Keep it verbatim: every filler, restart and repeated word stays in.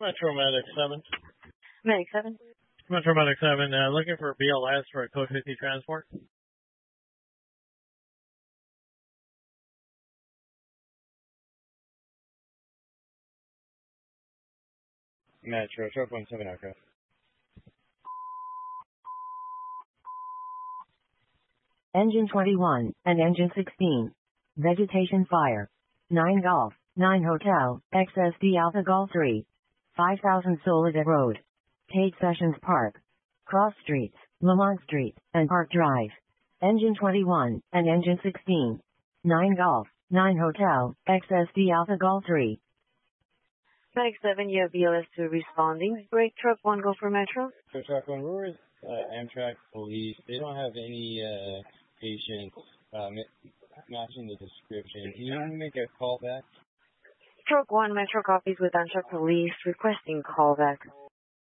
Metro Medic seven. Medic seven. Metro Medic seven, uh, looking for B L S for a code fifty transport. Metro, twelve point seven aircraft. Engine twenty-one and engine sixteen. Vegetation fire. nine Golf, nine Hotel, X S D Alpha Golf three. five thousand Soledad Road. Tate Sessions Park. Cross Streets, Lamont Street, and Park Drive. Engine twenty-one and engine sixteen. nine Golf, nine Hotel, X S D Alpha Golf three. Medic seven, you have B L S two responding. Break truck one, go for Metro. So truck one, where is uh, Amtrak police? They don't have any uh, patients uh, matching the description. Can you want to make a call back? Truck one, Metro copies with Amtrak police requesting callback.